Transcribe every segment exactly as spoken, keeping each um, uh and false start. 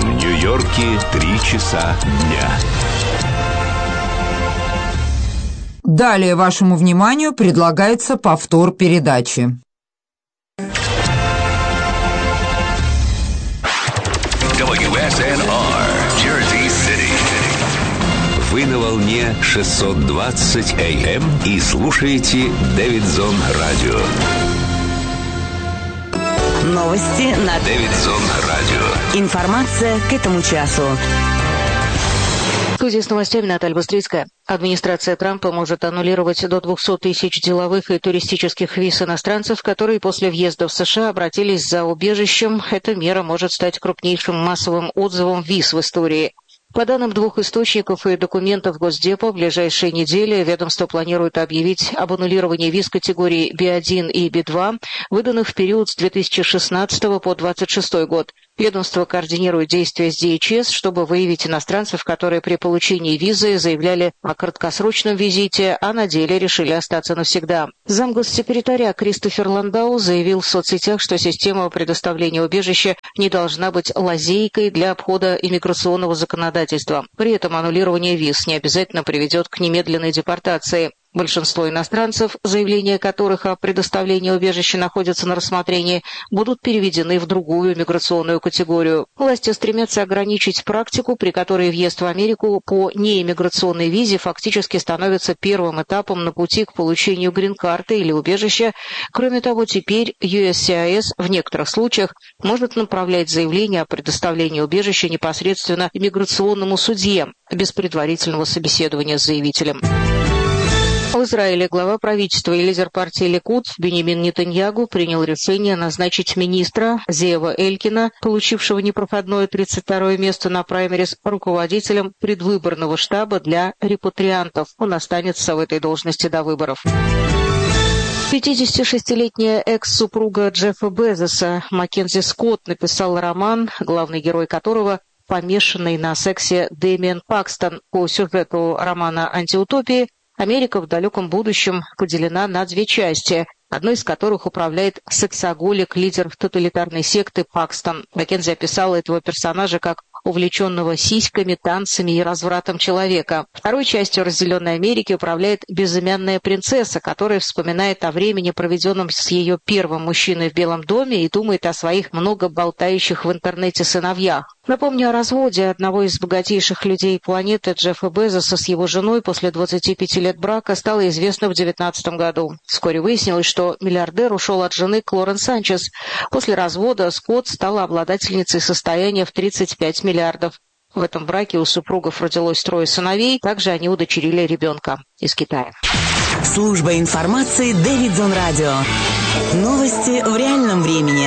В Нью-Йорке три часа дня. Далее вашему вниманию предлагается повтор передачи. дабл ю эс эн ар, Jersey City. Вы на волне шестьсот двадцать эй эм и слушаете Дэвидсон Радио. Новости на Дэвидсон Радио. Информация к этому часу. В студии с новостями Наталья Быстрицкая. Администрация Трампа может аннулировать до двухсот тысяч деловых и туристических виз иностранцев, которые после въезда в США обратились за убежищем. Эта мера может стать крупнейшим массовым отзывом виз в истории. По данным двух источников и документов Госдепа, в ближайшие недели ведомство планирует объявить об аннулировании виз категории би один и би два, выданных в период с две тысячи шестнадцатого по двадцать шестой год. Ведомство координирует действия с ди эйч эс, чтобы выявить иностранцев, которые при получении визы заявляли о краткосрочном визите, а на деле решили остаться навсегда. Замгоссекретаря Кристофер Ландау заявил в соцсетях, что система предоставления убежища не должна быть лазейкой для обхода иммиграционного законодательства. При этом аннулирование виз не обязательно приведет к немедленной депортации. Большинство иностранцев, заявления которых о предоставлении убежища находятся на рассмотрении, будут переведены в другую миграционную категорию. Власти стремятся ограничить практику, при которой въезд в Америку по неиммиграционной визе фактически становится первым этапом на пути к получению грин-карты или убежища. Кроме того, теперь ю эс си ай эс в некоторых случаях может направлять заявление о предоставлении убежища непосредственно иммиграционному судье, без предварительного собеседования с заявителем. В Израиле глава правительства и лидер партии Ликуд Биньямин Нетаньягу принял решение назначить министра Зеева Элькина, получившего непроходное тридцать второе место на праймерис, руководителем предвыборного штаба для репатриантов. Он останется в этой должности до выборов. пятидесятишестилетняя экс-супруга Джеффа Безоса Маккензи Скотт написала роман, главный герой которого – помешанный на сексе Дэмиан Пакстон. По сюжету романа «Антиутопии» Америка в далеком будущем поделена на две части, одной из которых управляет сексоголик, лидер тоталитарной секты Пакстон. Маккензи описала этого персонажа как увлеченного сиськами, танцами и развратом человека. Второй частью разделенной Америки управляет безымянная принцесса, которая вспоминает о времени, проведенном с ее первым мужчиной в Белом доме, и думает о своих много болтающих в интернете сыновьях. Напомню о разводе одного из богатейших людей планеты Джеффа Безоса с его женой после двадцати пяти лет брака стало известно в две тысячи девятнадцатом году. Вскоре выяснилось, что миллиардер ушел от жены Клорен Санчес. После развода Скотт стала обладательницей состояния в тридцать пять миллиардов. В этом браке у супругов родилось трое сыновей, также они удочерили ребенка из Китая. Служба информации Дэвидсон Радио. Новости в реальном времени.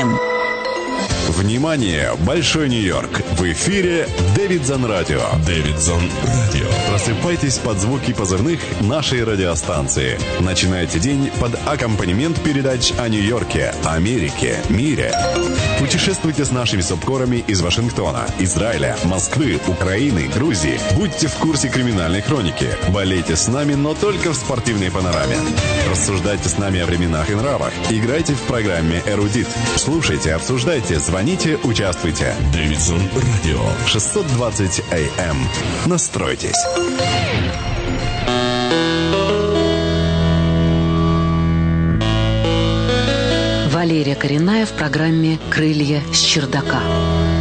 Внимание, Большой Нью-Йорк! В эфире Дэвидсон Радио. Дэвидсон Радио. Просыпайтесь под звуки позывных нашей радиостанции. Начинайте день под аккомпанемент передач о Нью-Йорке, Америке, мире. Путешествуйте с нашими субкорами из Вашингтона, Израиля, Москвы, Украины, Грузии. Будьте в курсе криминальной хроники. Болейте с нами, но только в спортивной панораме. Рассуждайте с нами о временах и нравах. Играйте в программе «Эрудит». Слушайте, обсуждайте, звоните, участвуйте. Дэвидсон Радио. шестьсот двадцать эй эм. Настройтесь. Валерия Коренная в программе «Крылья с чердака».